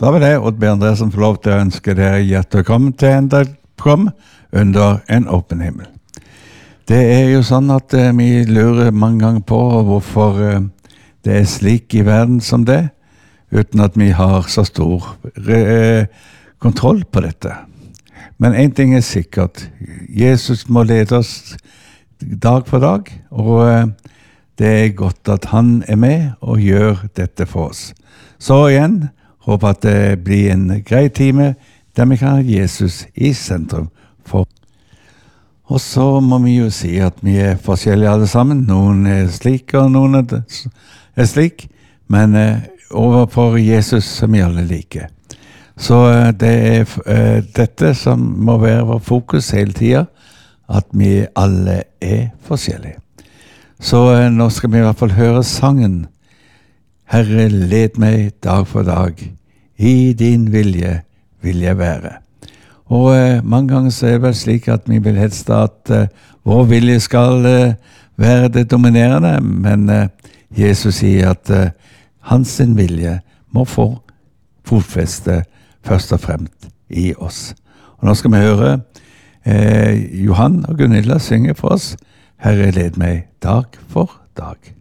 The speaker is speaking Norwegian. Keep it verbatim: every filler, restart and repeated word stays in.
Da vil jeg, Odd B. Andresen, få lov til å ønske dere hjertelig velkommen til enda et program under en åpen himmel. Det er jo sånn at eh, vi lurer mange ganger på hvorfor eh, det er slik i verden som det, uten at vi har så stor eh, kontroll på dette. Men en ting er sikkert, Jesus må lede oss dag for dag, og eh, det er godt at han er med og gjør dette for oss. Så igjen, håper at det blir en grei time der vi kan ha Jesus i sentrum for. Og så må vi jo si at vi er forskjellige alle sammen. Noen er slik og noen er slik, men eh, overfor Jesus er vi alle like. Så eh, det er eh, dette som må være vår fokus hele tiden, at vi alle er forskjellige. Så eh, nå skal vi i hvert fall høre sangen Herre, led meg dag for dag, i din vilje vil jeg være. Og eh, mange ganger så er det vel slik at vi vil helst at eh, vår vilje skal eh, være det dominerende, men eh, Jesus sier at eh, hans sin vilje må få fotfeste først og fremst i oss. Og nå skal vi høre eh, Johan og Gunilla synge for oss, Herre, led meg dag for dag.